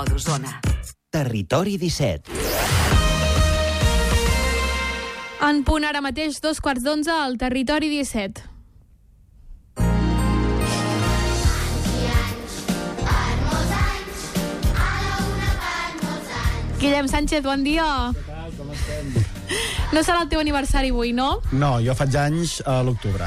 d'Osona. Territori 17. En punt ara mateix, 11:15, al Territori 17. Guillem Sánchez, bon dia. Què tal, com estem? No serà el teu aniversari avui, no? No, jo faig anys a l'octubre.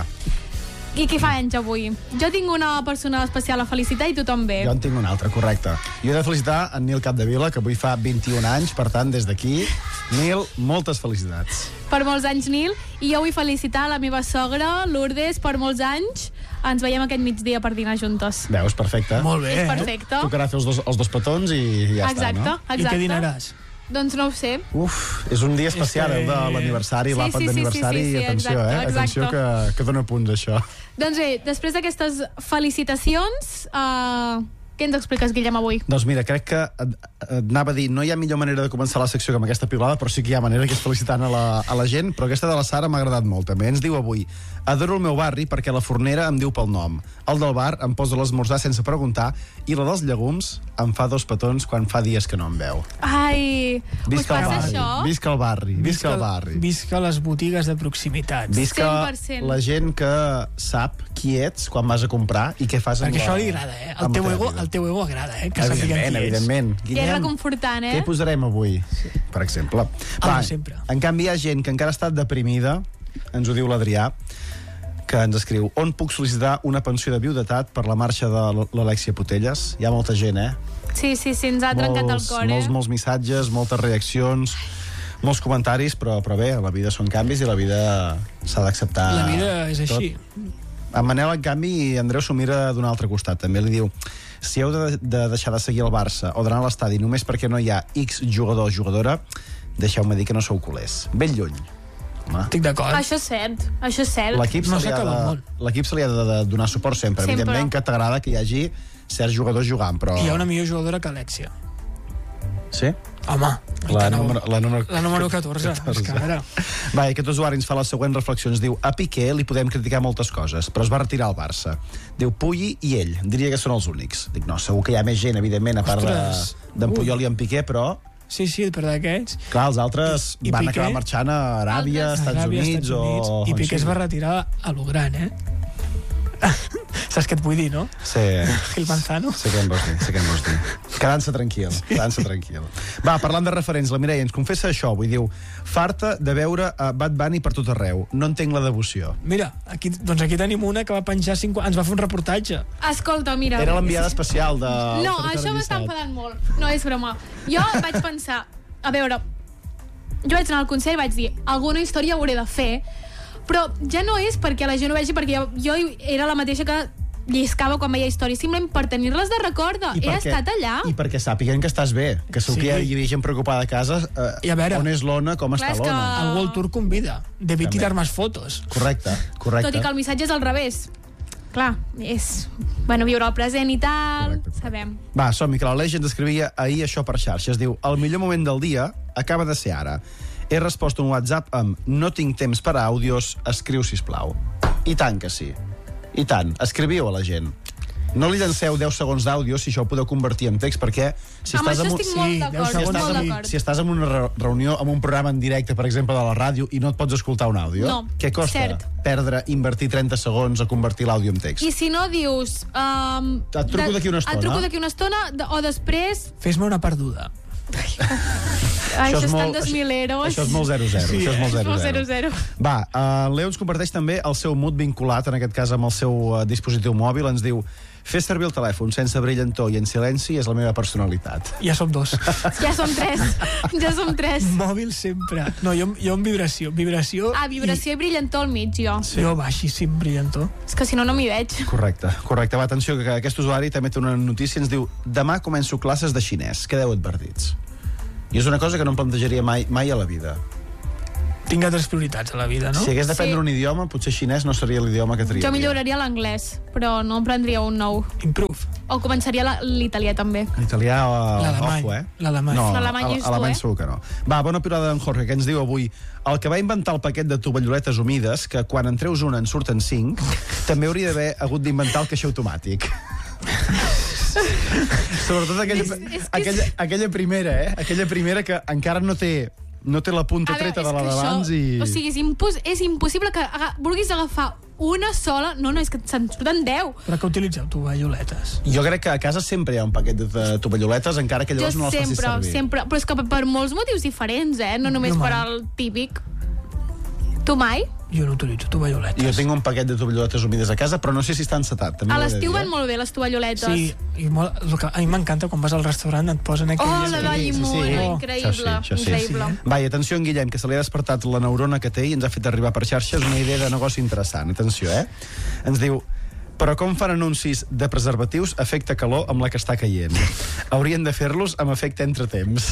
I qui fa anys avui? Jo tinc una persona especial a felicitar i tu també. Jo en tinc un altre, correcte. Jo he de felicitar en Nil Capdevila, que avui fa 21 anys, per tant, des d'aquí, Nil, moltes felicitats. Per molts anys, Nil. I jo vull felicitar la meva sogra, Lourdes, per molts anys. Ens veiem aquest migdia per dinar juntes. Veus, perfecte. Molt bé, És perfecte. Tocarà fer els dos petons i ja Exacte, està, no? I què dinaràs? Doncs no ho sé. Uf, és un dia especial, És que- el de l'aniversari, Sí, l'àpat sí, d'aniversari, sí, i atenció, exacte, atenció que dona punts, això. Doncs bé, després d'aquestes felicitacions, què ens expliques, Guillem, avui? Doncs mira, crec que anava a dir, no hi ha millor manera de començar la secció que amb aquesta pilada, però sí que hi ha manera, que és felicitant a la gent, però aquesta de la Sara m'ha agradat molt, també. Ens diu avui: adoro el meu barri perquè la fornera em diu pel nom, el del bar em posa l'esmorzar sense preguntar i la dels llegums em fa 2 petons quan fa dies que no em veu. Ai, us Visca el passa barri, això? visca el barri, visca el barri. Visca les botigues de proximitat. Visca 100%. la gent que sap qui ets quan vas a comprar i què fas amb Perquè la... això li agrada, eh? amb la teva vida. El teu ego agrada, que sàpiguen Evidentment, qui és. evidentment. I és reconfortant, Què eh? posarem avui, per exemple? sempre. En canvi, hi ha gent que encara ha estat deprimida, ens ho diu l'Adrià, que ens escriu: on puc sol·licitar una pensió de viudetat per la marxa de l'Alexia Putelles? Hi ha molta gent, eh? Sí, ens ha trencat el cor, eh? Molts missatges, moltes reaccions, molts comentaris, però bé, la vida són canvis i la vida s'ha d'acceptar. La vida és tot. així. En Manel, en canvi, Andreu s'ho mira d'un altre costat. També li diu: si heu de deixar de seguir el Barça o d'anar a l'estadi només perquè no hi ha X jugador o jugadora, deixeu-me dir que no sou culers. Ben lluny. Home. Estic d'acord. Això és cert. L'equip No se li ha s'acaba de, molt. l'equip se li ha de donar suport sempre. Sempre. Evidentment que t'agrada que hi hagi certs jugadors jugant, però... Hi ha una millor jugadora que Alexia. Sí? Home, La no. número 14. És que ara... Va, i aquest usuari ens fa la següent reflexió. Ens diu: a Piqué li podem criticar moltes coses, però es va retirar al Barça. Diu: Pulli i ell, diria que són els únics. Dic, no, segur que hi ha més gent, evidentment, a part Ostres. d'en Puyol i en Piqué, però... Sí, per d'aquests. Clar, els altres I van Piqué? acabar marxant a Aràbia, Altres. Estats Units o... I Piqué es va retirar a lo gran, eh? Saps què et vull dir, no? Sí. Gil Manzano. Sé què em vols dir. Quedant-se tranquil. Va, parlant de referents, la Mireia ens confessa això avui. Diu: farta de veure a Bad Bunny per tot arreu. No entenc la devoció. Mira, aquí tenim una que va penjar ens va fer un reportatge. Escolta, mira... Era l'enviada especial de... No, això m'està enfadant molt. No, és broma. Jo vaig pensar, a veure, jo vaig anar al Consell i vaig dir, alguna història hauré de fer, però ja no és perquè la gent ho vegi, perquè jo era la mateixa que lliscava quan veia històries, simplement per tenir-les de record. He estat allà. I perquè sàpiguen que estàs bé, que segur que hi havia gent preocupada a casa. I a veure, on és l'Ona, com clar, està és que- l'Ona. El World Tour convida. Debí També. tirar más fotos. Correcte. Tot i que el missatge és al revés. Clar, és... Bueno, viure el present i tal, Correcte. sabem. Va, som-hi, que l'Aleix ens escrivia ahir això per xarxes. Diu: el millor moment del dia acaba de ser ara. He respost un WhatsApp amb: no tinc temps per a àudios, escriu, sisplau. I tant que sí. I tant. Escriviu a la gent. No li llanceu 10 segons d'àudio si això ho podeu convertir en text, perquè si Amb estàs això en estic sí, molt 10 d'acord, segons, molt sí. d'acord. si estàs en una reunió, en un programa en directe, per exemple, de la ràdio, i no et pots escoltar un àudio, No, què costa cert. invertir 30 segons a convertir l'àudio en text? I si no dius... Et truco d'aquí una estona. Et truco d'aquí una estona, o després... Fes-me una perduda. Ai, això és tan desmileros. Això és molt 0-0. Sí, Això és molt És molt 0-0. 0-0. Va, Leo ens comparteix també el seu mood vinculat, en aquest cas amb el seu dispositiu mòbil. Ens diu: fer servir el telèfon sense brillantor i en silenci és la meva personalitat. Ja som 2. Ja som tres. Mòbil sempre. No, jo amb vibració. Vibració Vibració i brillantor al mig, jo. i... Jo baixíssim brillantor. És que si no, no m'hi veig. Correcte. Va, atenció, que aquest usuari també té una notícia. Ens diu: demà començo classes de xinès. Quedeu advertits. I és una cosa que no em plantejaria mai a la vida. Tinc altres prioritats a la vida, no? Si hagués d'aprendre Sí. un idioma, potser xinès no seria l'idioma que triaria. Jo milloraria l'anglès, però no en prendria un nou. Improve. O començaria l'italià, també. L'italià, L'alemany. ojo, L'alemany. No, L'alemany és tu, l'alemany eh? segur que no. Va, bona pirada d'en Jorge, que ens diu avui: el que va inventar el paquet de tovalloletes humides, que quan en treus una en surten 5, també hauria d'haver hagut d'inventar el caixer automàtic. Sobretot aquella primera, aquella primera que encara no té la punta treta de la d'abans i... O sigui, és impossible que vulguis agafar una sola... No, és que se'n surten 10. Però que utilitzeu tovalloletes? Jo crec que a casa sempre hi ha un paquet de tovalloletes, encara que llavors no les facis servir. Sempre. Però és que per molts motius diferents, no només per al típic. Tu mai? Jo no utilitzo tovalloletes. Jo tinc un paquet de tovalloletes humides a casa, però no sé si està encetat. A l'estiu van molt bé, les tovalloletes. Sí, i a mi m'encanta quan vas al restaurant et posen aquelles... La de llimona, increïble. Increïble. Va, i atenció en Guillem, que se li ha despertat la neurona que té i ens ha fet arribar per xarxes una idea de negoci interessant. Atenció, Ens diu... Però com fan anuncis de preservatius efecte calor amb la que està caient? Haurien de fer-los amb efecte entretemps.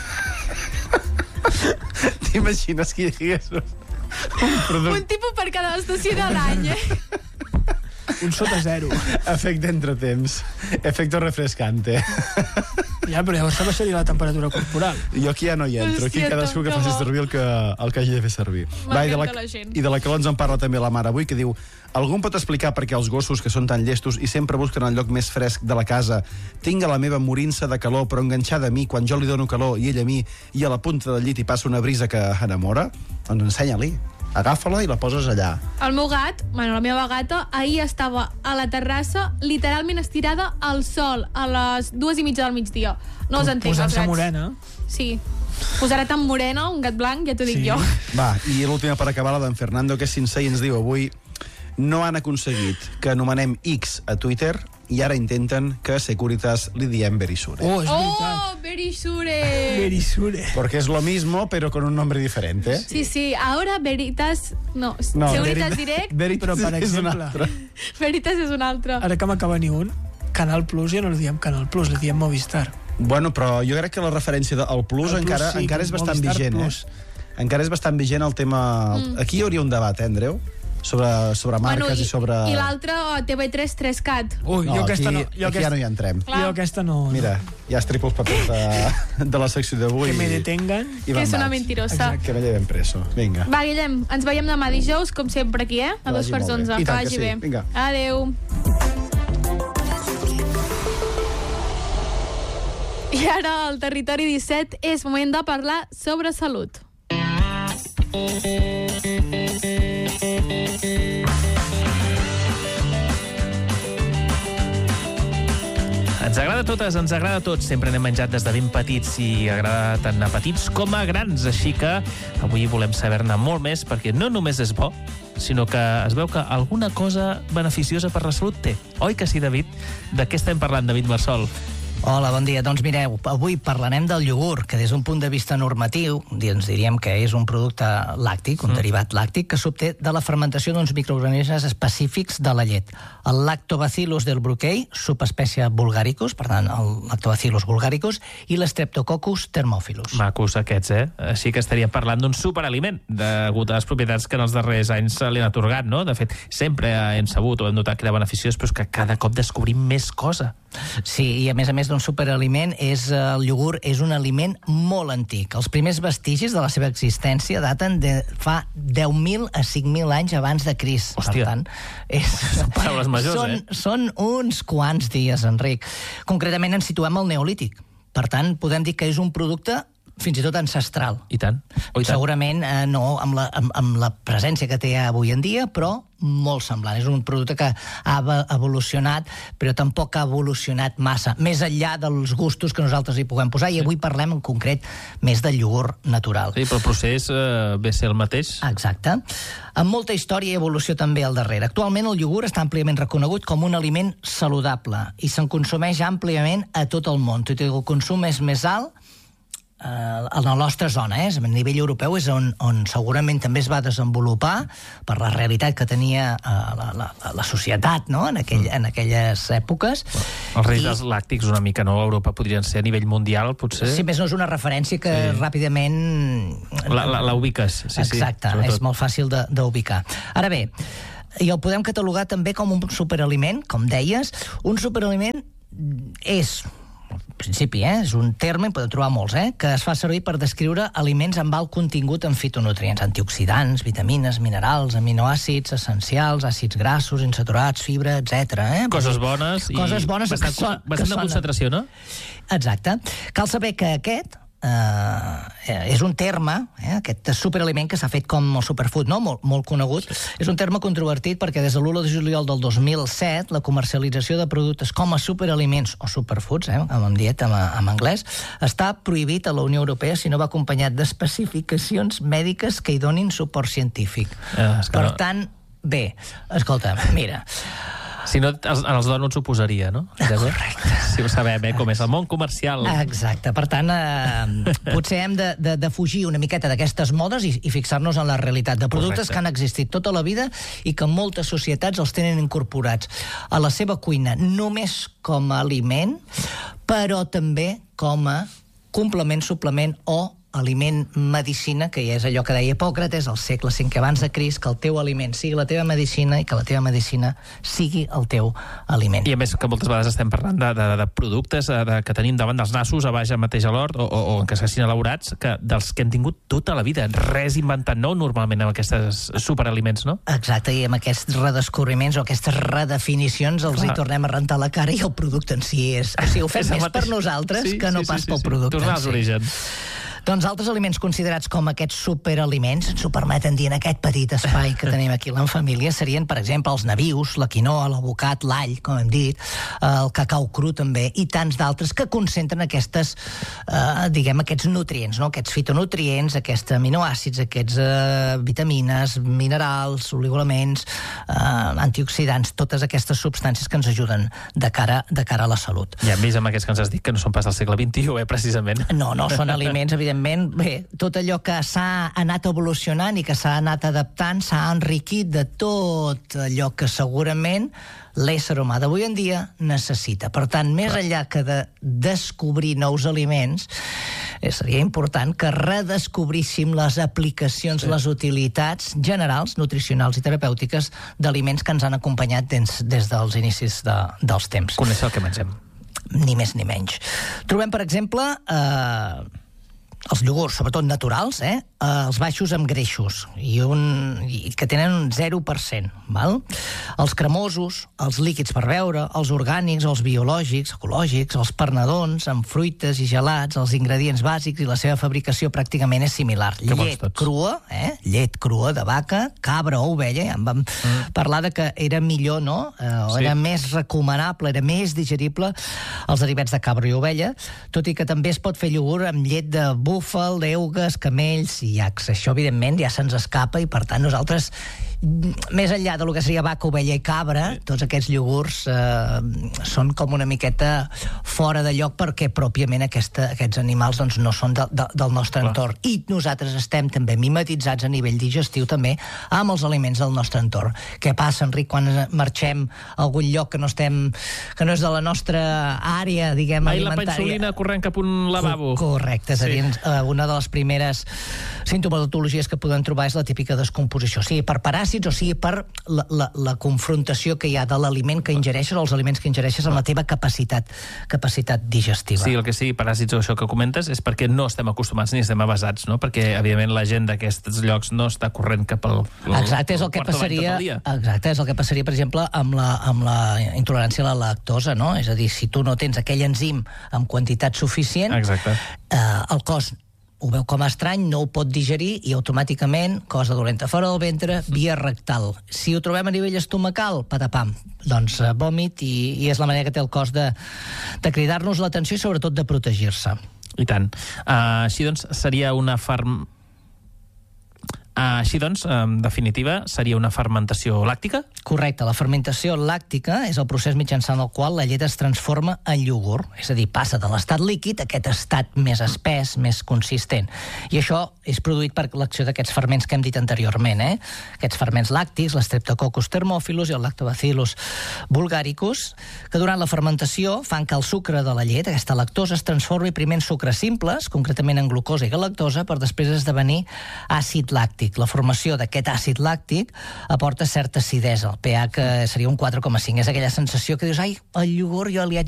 T'imagines que hi hagués un tipus per cada estació de l'any, Un sota zero. Efecte entretemps. Efecte refrescante. Ja, però llavors s'abaixaria la temperatura corporal. Jo aquí ja no hi entro. Aquí cadascú que faci servir el que hagi de fer servir. M'encanta la gent. I de la calor ens en parla també la mare avui, que diu: algú em pot explicar per què els gossos, que són tan llestos i sempre busquen el lloc més fresc de la casa, tinga la meva morint-se de calor però enganxada a mi quan jo li dono calor i ell a mi, i a la punta del llit hi passa una brisa que enamora? Doncs ensenya-li. Agafa-la i la poses allà. El meu gat, la meva gata, ahir estava a la terrassa literalment estirada al sol a les 2:30 del migdia. No els entenc, els gats. Posant-se morena. Sí. Posarà tan morena, un gat blanc, ja t'ho dic jo. Va, i l'última per acabar, la d'en Fernando, que és sincer i ens diu avui: no han aconseguit que anomenem X a Twitter i ara intenten que a Securitas li diem Verisure. Oh, és veritat. Oh, Verisure. Verisure. Porque es lo mismo, pero con un nombre diferente. Sí, ahora Veritas... No, Securitas Direct. Veritas però, per és un exemple, altre. Veritas és un altre. Ara que m'acaba ni un, Canal Plus ja no li diem Canal Plus, li diem Movistar. Bueno, però jo crec que la referència del Plus encara és bastant Movistar vigent, Plus. Encara és bastant vigent el tema... Aquí hi hauria un debat, Andreu? Sobre marques i sobre... I l'altre, TV3 3CAT. Ui, jo aquesta no. Aquí ja no hi entrem. Jo aquesta no. Mira, ja estripo els papers de la secció d'avui. Que me detengan. Que és una mentirosa. Que me lleven preso. Vinga. Va, Guillem, ens veiem demà dijous, com sempre aquí, a 2:11. Que vagi bé. Vinga. Adéu. I ara, al Territori 17, és moment de parlar sobre salut. Ens agrada a totes, ens agrada a tots. Sempre n'hem menjat des de ben petits i agrada tant a petits com a grans. Així que avui volem saber-ne molt més, perquè no només és bo, sinó que es veu que alguna cosa beneficiosa per la salut té. Oi que sí, David? De què estem parlant, David Marsol? Hola, bon dia. Doncs mireu, avui parlarem del iogurt, que des d'un punt de vista normatiu ens diríem que és un producte làctic, un derivat làctic, que s'obté de la fermentació d'uns microorganismes específics de la llet. El Lactobacillus delbrueckii, subespècie vulgaricus, per tant, el Lactobacillus vulgaricus, i l'Streptococcus thermophilus. Macos aquests, Així que estaríem parlant d'un superaliment, degut a les propietats que en els darrers anys li han atorgat, no? De fet, sempre hem sabut o hem notat que era beneficiós, però és que cada cop descobrim més cosa. Sí, i a més d'un superaliment, el iogurt és un aliment molt antic. Els primers vestigis de la seva existència daten de fa 10.000 a 5.000 anys abans de Crist. Hòstia, per tant, són paraules majors, Són uns quants dies, Enric. Concretament ens situem al Neolític. Per tant, podem dir que és un producte fins i tot ancestral. I tant. Segurament no amb la presència que té avui en dia, però molt semblant. És un producte que ha evolucionat, però tampoc ha evolucionat massa, més enllà dels gustos que nosaltres hi puguem posar, i avui parlem en concret més del iogurt natural. Sí, però el procés ve a ser el mateix. Exacte. Amb molta història i evolució també al darrere. Actualment el iogurt està àmpliament reconegut com un aliment saludable i se'n consumeix àmpliament a tot el món. Tot i que el consum és més alt a la nostra zona, a nivell europeu és on segurament també es va desenvolupar per la realitat que tenia la societat, no?, en aquelles èpoques. Els reis dels làctics una mica, no? A Europa podrien ser a nivell mundial, potser. Sí, més no és una referència que ràpidament... La ubiques. Sí, exacte, és molt fàcil d'ubicar. Ara bé, i el podem catalogar també com un superaliment, com deies. Un superaliment és principi, és un terme, en podem trobar molts, que es fa servir per descriure aliments amb alt contingut en fitonutrients, antioxidants, vitamines, minerals, aminoàcids essencials, àcids grassos, insaturats, fibra, etc. Coses bones i coses bones bastant de concentració, no? Exacte. Cal saber que aquest és un terme, aquest superaliment que s'ha fet com el superfood, no? molt conegut. És un terme controvertit perquè des de l'1 de juliol del 2007 la comercialització de productes com a superaliments o superfoods, com hem dit en anglès, està prohibit a la Unió Europea si no va acompanyat d'especificacions mèdiques que hi donin suport científic. Per tant, bé, escolta, mira... Si no, els dònuts ho posaria, no? Correcte. Si ho sabem, com és el món comercial. Exacte. Per tant, potser hem de fugir una miqueta d'aquestes modes i fixar-nos en la realitat de productes que han existit tota la vida i que moltes societats els tenen incorporats a la seva cuina, només com a aliment, però també com a complement, suplement o aliment medicina, que ja és allò que deia Hipòcrates al segle V abans de Crist, que el teu aliment sigui la teva medicina i que la teva medicina sigui el teu aliment. I a més que moltes vegades estem parlant de productes que tenim davant dels nassos, a baix mateix a l'hort, o que s'hagin elaborats, dels que hem tingut tota la vida. Res inventat nou normalment amb aquests superaliments, no? Exacte, i amb aquests redescobriments o aquestes redefinicions els hi tornem a rentar la cara i el producte en si és... O sigui, ho fem més per nosaltres que no pas pel producte. Tornar als orígens. Doncs altres aliments considerats com aquests superaliments, ens ho permeten dir en aquest petit espai que tenim aquí en família, serien, per exemple, els nabius, la quinoa, l'avocat, l'all, com hem dit, el cacau cru també, i tants d'altres que concentren aquests nutrients, no? Aquests fitonutrients, aquests aminoàcids, aquests vitamines, minerals, oligoelements, antioxidants, totes aquestes substàncies que ens ajuden de cara a la salut. Ja hem vist amb aquests que ens has dit que no són pas del segle XXI, precisament. No, són aliments, evidentment. Bé, tot allò que s'ha anat evolucionant i que s'ha anat adaptant s'ha enriquit de tot allò que segurament l'ésser humà d'avui en dia necessita. Per tant, més enllà que de descobrir nous aliments, seria important que redescobríssim les aplicacions, les utilitats generals, nutricionals i terapèutiques d'aliments que ens han acompanyat des dels inicis dels temps. Conèixer el que mengem. Ni més ni menys. Trobem, per exemple, els iogurts, sobretot naturals, els baixos amb greixos, i que tenen un 0%, val? Els cremosos, els líquids per beure, els orgànics, els biològics, ecològics, els pernedons, amb fruites i gelats, els ingredients bàsics i la seva fabricació pràcticament és similar. Llet crua de vaca, cabra o ovella, ja en vam parlar de que era millor, no? Era més recomanable, era més digerible els derivats de cabra i ovella, tot i que també es pot fer iogurt amb llet de búfal, d'eugues, camells i iacs. Això, evidentment, ja se'ns escapa i, per tant, nosaltres, més enllà del que seria vaca, ovella i cabra, tots aquests iogurts són com una miqueta fora de lloc perquè, pròpiament, aquests animals doncs, no són del nostre entorn. I nosaltres estem també mimetitzats a nivell digestiu també amb els aliments del nostre entorn. Què passa, Enric, quan marxem a algun lloc que no és de la nostra àrea, diguem, alimentària? La pensolina corrent cap un lavabo. Correcte, és a dir, una de les primeres sintomatologies que podem trobar és la típica descomposició, sigui per paràsits o sigui per la confrontació que hi ha de l'aliment que ingereixes o els aliments que ingereixes amb la teva capacitat digestiva. Sí, el que sigui paràsits o això que comentes és perquè no estem acostumats ni estem avasats, no? Perquè, evidentment, la gent d'aquests llocs no està corrent cap al Exacte, és el que passaria, per exemple, amb la intolerància a la lactosa, no? És a dir, si tu no tens aquell enzim en quantitat suficient, el cos ho veu com a estrany, no ho pot digerir i automàticament, cosa dolenta fora del ventre, via rectal. Si ho trobem a nivell estomacal, patapam, doncs vòmit, i és la manera que té el cos de cridar-nos l'atenció i sobretot de protegir-se. I tant. Així doncs, seria una en definitiva, seria una fermentació làctica? Correcte, la fermentació làctica és el procés mitjançant el qual la llet es transforma en iogurt, és a dir, passa de l'estat líquid a aquest estat més espès, més consistent. I això és produït per l'acció d'aquests ferments que hem dit anteriorment, aquests ferments làctics, l'Streptococcus thermophilus i el Lactobacillus bulgaricus, que durant la fermentació fan que el sucre de la llet, aquesta lactosa, es transformi primer en sucres simples, concretament en glucosa i galactosa, per després esdevenir àcid làctic. La formació d'aquest àcid làctic aporta certa acidesa. El pH seria un 4,5. És aquella sensació que dius, ai, el iogurt jo li haig